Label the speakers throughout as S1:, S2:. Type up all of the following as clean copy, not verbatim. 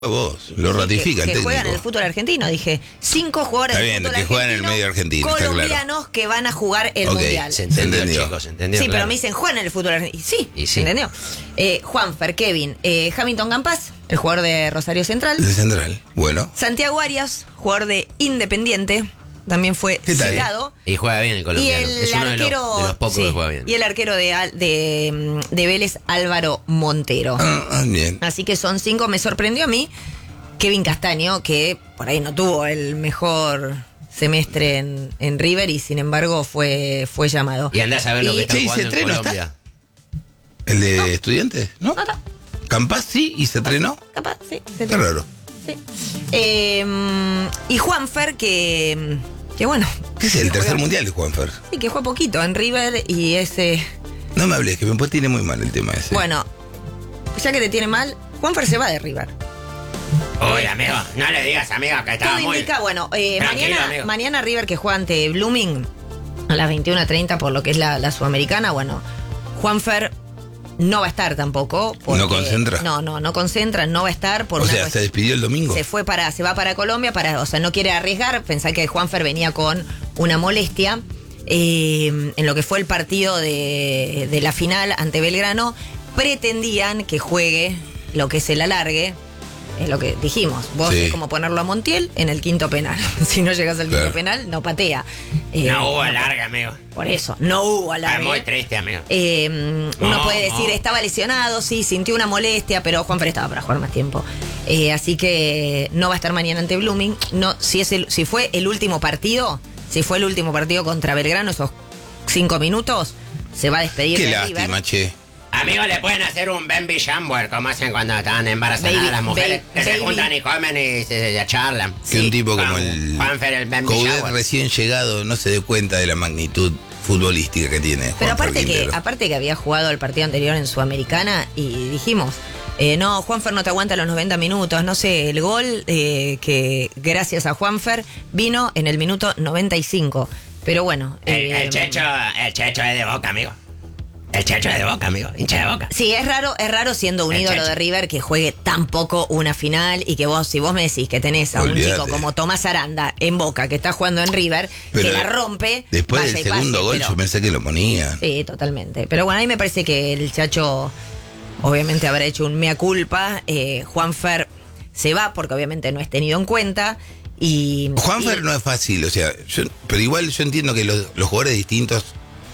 S1: Vos, lo ratifica el
S2: que
S1: técnico.
S2: juegan en el fútbol argentino. Dije, 5 jugadores
S1: Está bien,
S2: del
S1: que
S2: fútbol
S1: juegan en el medio argentino, está
S2: colombianos
S1: claro.
S2: que van a jugar el Mundial.
S3: Se entendió,
S1: Entendió.
S3: chicos, se entendió.
S2: Sí,
S3: claro.
S2: pero me dicen, juegan en el fútbol argentino.
S3: Y sí.
S2: ¿se entendió? Juanfer, Kevin, Hamilton Campas, el jugador de Rosario Central.
S1: De Central. Bueno.
S2: Santiago Arias, jugador de Independiente, también fue
S1: ¿Qué tal?
S2: citado.
S3: Y juega bien el colombiano.
S2: Y el
S3: es uno
S2: arquero,
S3: de los pocos
S2: sí,
S3: que juega bien.
S2: y el arquero de Vélez, Álvaro Montero.
S1: Bien.
S2: Así que son 5. Me sorprendió a mí Kevin Castaño, que por ahí no tuvo el mejor semestre en River y sin embargo fue llamado.
S3: Y andás a ver lo que está
S1: Sí,
S3: jugando
S1: se
S3: en
S1: entrena,
S3: Colombia.
S1: ¿El de Estudiantes? ¿No?
S2: No, no,
S1: Campas sí y se entrenó.
S2: capaz, sí.
S1: Qué raro.
S2: Sí. Y Juanfer, que bueno.
S1: ¿Qué es el
S2: que
S1: tercer
S2: juega-
S1: mundial de Juanfer?
S2: Sí, que fue poquito en River y ese.
S1: No me hables, que me tiene muy mal el tema ese.
S2: Bueno, ya que te tiene mal, Juanfer se va de River.
S3: Uy, amigo, no le digas, amigo, que estaba
S2: Todo
S3: muy...
S2: indica, bueno,
S3: Tranquilo, amigo.
S2: mañana River que juega ante Blooming a las 21:30 por lo que es la Sudamericana. Bueno, Juanfer no va a estar tampoco.
S1: ¿No concentra?
S2: No concentra, no va a estar. Por
S1: o
S2: una
S1: sea,
S2: cuest-
S1: se despidió el domingo.
S2: se va para Colombia, o sea, no quiere arriesgar. Pensar que Juanfer venía con una molestia. En lo que fue el partido de la final ante Belgrano, pretendían que juegue lo que es el alargue. Es lo que dijimos. Vos
S1: Sí.
S2: es como ponerlo a Montiel en el quinto penal. Si no llegas al quinto
S1: Claro.
S2: penal, no patea.
S3: No hubo larga, amigo.
S2: Por eso, no hubo
S3: Es
S2: alargue.
S3: muy triste, amigo.
S2: Uno
S3: No,
S2: puede decir,
S3: no.
S2: estaba lesionado, sí, sintió una molestia, pero Juanfer estaba para jugar más tiempo. Así que no va a estar mañana ante Blooming. No, si fue el último partido contra Belgrano, esos 5 minutos, se va a despedir
S1: Qué
S2: de
S1: lástima,
S2: River.
S1: che.
S3: Amigo, le pueden hacer un baby shower, como hacen cuando están embarazadas
S2: Baby-
S3: las mujeres, que se
S2: baby-
S3: juntan y comen y se charlan.
S1: Que un tipo como
S3: Juan-
S1: el
S3: Juanfer, el baby
S1: Coudet
S3: shower.
S1: recién llegado no se dé cuenta de la magnitud futbolística que tiene.
S2: Pero
S1: Juanfer Quintero.
S2: aparte que había jugado el partido anterior en Sudamericana y dijimos, no, Juanfer no te aguanta los 90 minutos, no sé, el gol que gracias a Juanfer vino en el minuto 95. Pero bueno.
S3: El Checho es de Boca, amigo. El Checho es de Boca, amigo. Hincha de Boca.
S2: Sí, es raro siendo un
S3: El
S2: ídolo
S3: Checho.
S2: de River que juegue tan poco una final y que si vos me decís que tenés a un
S1: Olvídate.
S2: chico como Tomás Aranda en Boca que está jugando en River,
S1: Pero
S2: que la rompe.
S1: Después
S2: vaya
S1: del
S2: y pase,
S1: segundo gol
S2: pero-
S1: yo pensé que lo ponía.
S2: Sí, totalmente. Pero bueno, a mí me parece que el Chacho obviamente habrá hecho un mea culpa. Juanfer se va porque obviamente no es tenido en cuenta. Y
S1: Juanfer no es fácil, o sea, pero igual yo entiendo que los jugadores distintos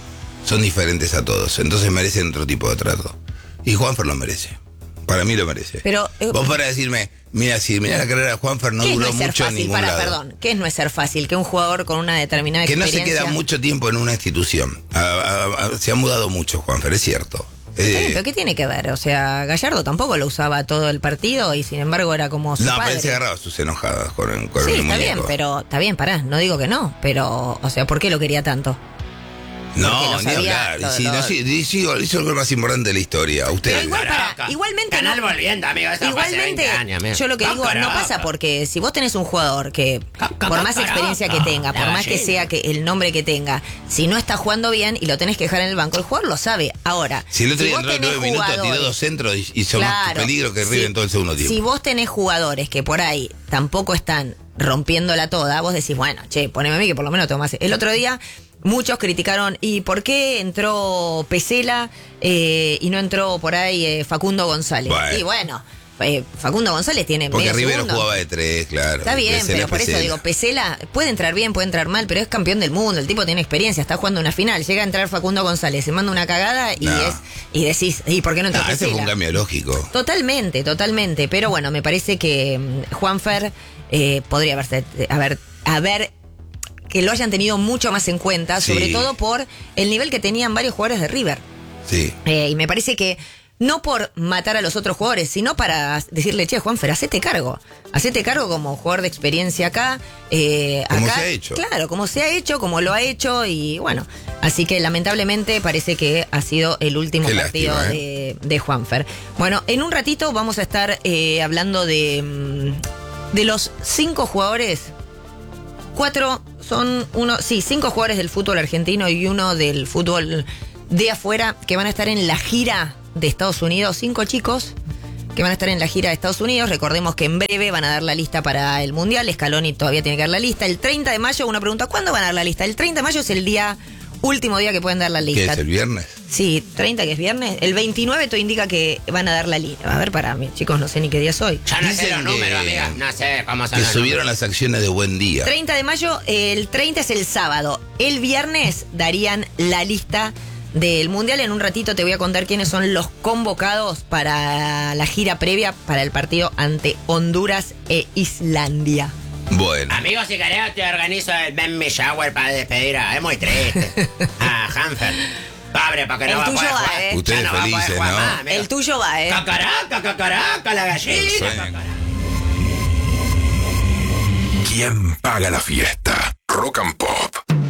S1: son diferentes a todos, entonces merecen otro tipo de trato. Y Juanfer lo merece. Para mí lo merece.
S2: Pero,
S1: vos para decirme, mira, si mirá la carrera de Juanfer no
S2: ¿qué
S1: duró
S2: no es ser
S1: mucho en
S2: fácil?
S1: ningún lado.
S2: Perdón, ¿qué no es ser fácil? Que un jugador con una determinada
S1: Que no
S2: experiencia...
S1: se queda mucho tiempo en una institución. Se ha mudado mucho Juanfer, es cierto.
S2: ¿Pero qué tiene que ver? O sea, Gallardo tampoco lo usaba todo el partido y sin embargo era como su
S1: No,
S2: padre.
S1: pero él se agarraba sus enojadas con
S2: Sí,
S1: el
S2: está
S1: muñeco.
S2: bien, pero está bien, pará, no digo que no, pero, o sea, ¿por qué lo quería tanto? Porque
S1: No,
S2: lo
S1: ni
S2: sabía
S1: hablar.
S2: todo,
S1: Y sí,
S2: todo.
S1: no, sí, hizo el gol más importante de la historia. Ustedes.
S2: Pero igual
S3: Caraca.
S2: igualmente
S3: Canal
S2: no-
S3: volviendo, amigo. Eso fue hace 20
S2: Igualmente,
S3: años, amigo.
S2: yo lo que digo, no
S3: Caraca.
S2: pasa porque si vos tenés un jugador que, por más experiencia que tenga, por más que sea que el nombre que tenga, si no está jugando bien y lo tenés que dejar en el banco, el jugador lo sabe. Ahora,
S1: Si el otro día
S2: vos
S1: entró en
S2: tenés
S1: 9 minutos, tiró
S2: jugadores-
S1: 2 centros y hizo más
S2: Claro,
S1: peligro que River
S2: si-
S1: en todo el segundo tiempo.
S2: Si vos tenés jugadores que por ahí tampoco están rompiéndola toda, vos decís, bueno, che, poneme a mí que por lo menos tomás. El otro día muchos criticaron, ¿y por qué entró Pesela y no entró por ahí Facundo González?
S1: Bueno.
S2: Y bueno, Facundo González tiene
S1: Porque
S2: medio
S1: Rivero
S2: segundo.
S1: jugaba de 3, claro.
S2: Está bien,
S1: Pesela
S2: pero
S1: es
S2: por eso
S1: Pesela.
S2: digo, Pesela puede entrar bien, puede entrar mal, pero es campeón del mundo, el tipo tiene experiencia, está jugando una final, llega a entrar Facundo González, se manda una cagada y
S1: No.
S2: y decís, ¿y por qué no entró
S1: No, ese
S2: Pesela?
S1: fue un cambio lógico.
S2: Totalmente, pero bueno, me parece que Juanfer podría haber que lo hayan tenido mucho más en cuenta,
S1: Sí.
S2: sobre todo por el nivel que tenían varios jugadores de River.
S1: Sí.
S2: Y me parece que no por matar a los otros jugadores, sino para decirle, che, Juanfer, hacete cargo como jugador de experiencia acá.
S1: Como
S2: acá,
S1: se ha hecho.
S2: Claro, como se ha hecho, como lo ha hecho y bueno, así que lamentablemente parece que ha sido el último
S1: Qué
S2: partido
S1: lástima,
S2: de Juanfer. Bueno, en un ratito vamos a estar hablando de los 5 jugadores. 5 jugadores del fútbol argentino y uno del fútbol de afuera que van a estar en la gira de Estados Unidos. 5 chicos que van a estar en la gira de Estados Unidos. Recordemos que en breve van a dar la lista para el Mundial. Scaloni todavía tiene que dar la lista. El 30 de mayo, una pregunta, ¿cuándo van a dar la lista? El 30 de mayo es el último día que pueden dar la
S1: ¿Qué
S2: lista.
S1: es, el viernes?
S2: Sí, 30 que es viernes. El 29 todo indica que van a dar la lista. A ver, para mí, chicos, no sé ni qué día es hoy.
S3: Yo no sé
S1: Dicen
S3: los números,
S1: que-
S3: amiga. No sé cómo son
S1: Que
S3: los
S1: subieron
S3: números.
S1: las acciones de Buen Día.
S2: 30 de mayo, el 30 es el sábado. El viernes darían la lista del Mundial. En un ratito te voy a contar quiénes son los convocados para la gira previa para el partido ante Honduras e Islandia.
S1: Bueno,
S3: Amigo, si querés te organizo el baby shower para despedir a... Es muy triste. A Hanfer. Pobre, porque
S2: El
S3: no va a
S2: tuyo
S3: poder
S2: va,
S3: jugar.
S2: ¿eh?
S3: Ya
S1: Ustedes
S3: no va a poder
S1: felices,
S3: jugar
S1: ¿no?
S3: más, amigo.
S2: El tuyo va, ¿eh?
S3: Cacaraca, la gallina.
S1: Sí.
S3: Cacaraca.
S4: ¿Quién paga la fiesta? Rock and Pop.